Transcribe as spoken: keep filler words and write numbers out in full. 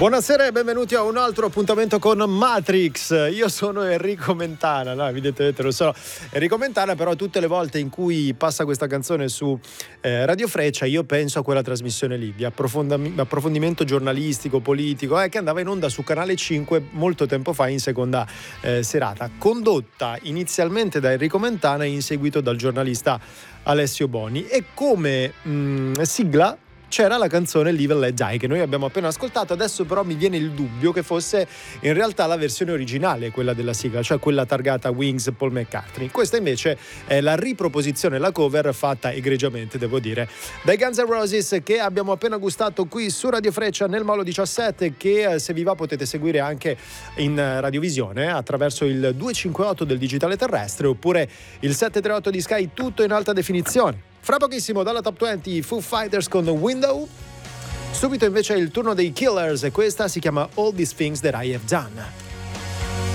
Buonasera e benvenuti a un altro appuntamento con Matrix. Io sono Enrico Mentana, no, evidentemente non sono Enrico Mentana, però tutte le volte in cui passa questa canzone su eh, Radio Freccia io penso a quella trasmissione lì di approfondimento giornalistico, politico, eh, che andava in onda su Canale cinque molto tempo fa in seconda eh, serata, condotta inizialmente da Enrico Mentana e in seguito dal giornalista Alessio Boni, e come mh, sigla c'era la canzone Live and Let Die che noi abbiamo appena ascoltato. Adesso però mi viene il dubbio che fosse in realtà la versione originale, quella della sigla, cioè quella targata Wings Paul McCartney. Questa invece è la riproposizione, la cover fatta egregiamente, devo dire, dai Guns N' Roses, che abbiamo appena gustato qui su Radio Freccia nel Molo diciassette, che se vi va potete seguire anche in radiovisione attraverso il duecentocinquantotto del digitale terrestre oppure il settecentotrentotto di Sky, tutto in alta definizione. Fra pochissimo dalla Top venti Foo Fighters con Window, subito invece il turno dei Killers e questa si chiama All These Things That I Have Done.